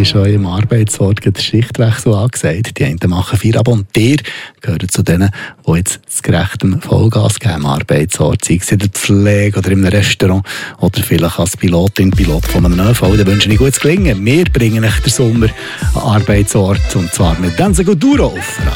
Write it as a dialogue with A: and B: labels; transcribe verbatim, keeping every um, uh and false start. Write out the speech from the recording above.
A: ist schon im Arbeitsort der Schichtwechsel angesagt. Die einen machen Feierabend und ihr gehört zu denen, die jetzt zu gerechtem Vollgas geben am Arbeitsort, sei es in der Pflege oder in einem Restaurant oder vielleicht als Pilotin, Pilot von einem ÖV. Da wünsche ich gutes Gelingen. Wir bringen euch den Sommer an Arbeitsort und zwar mit Danza Goduro auf